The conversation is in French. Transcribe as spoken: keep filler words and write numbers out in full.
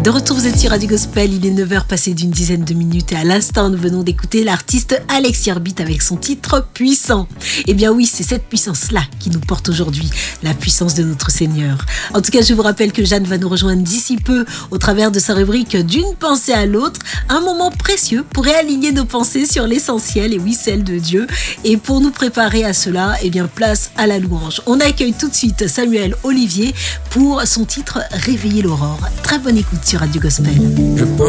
De retour, vous êtes sur Radio Gospel, il est neuf heures passé d'une dizaine de minutes et à l'instant, nous venons d'écouter l'artiste Alex Yerbit avec son titre Puissant. Eh bien oui, c'est cette puissance-là qui nous porte aujourd'hui, la puissance de notre Seigneur. En tout cas, je vous rappelle que Jeanne va nous rejoindre d'ici peu au travers de sa rubrique D'une pensée à l'autre, un moment précieux pour réaligner nos pensées sur l'essentiel, et oui, celle de Dieu. Et pour nous préparer à cela, eh bien, place à la louange. On accueille tout de suite Samuel Olivier pour son titre Réveiller l'aurore. Très bonne écoute sur Radio Gospel. Je